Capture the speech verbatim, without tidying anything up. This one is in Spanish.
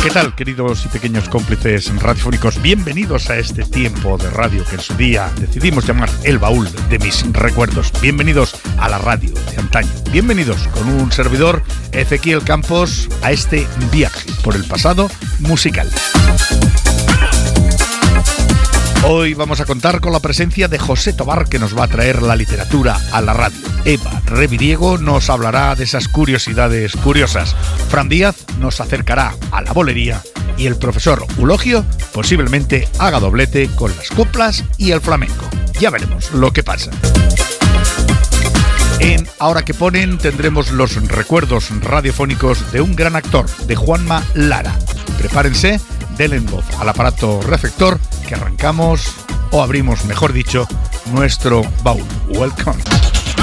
¿Qué tal, queridos y pequeños cómplices radiofónicos? Bienvenidos a este tiempo de radio que en su día decidimos llamar El Baúl de mis recuerdos. Bienvenidos a la radio de antaño. Bienvenidos con un servidor, Ezequiel Campos, a este viaje por el pasado musical. Hoy vamos a contar con la presencia de José Tobar, que nos va a traer la literatura a la radio. Eva Reviriego nos hablará de esas curiosidades curiosas. Fran Díaz nos acercará a la bolería y el profesor Ulogio posiblemente haga doblete con las coplas y el flamenco. Ya veremos lo que pasa. En Ahora que ponen tendremos los recuerdos radiofónicos de un gran actor, de Juanma Lara. Prepárense, denle voz al aparato receptor, que arrancamos, o abrimos, mejor dicho, nuestro baúl. Welcome.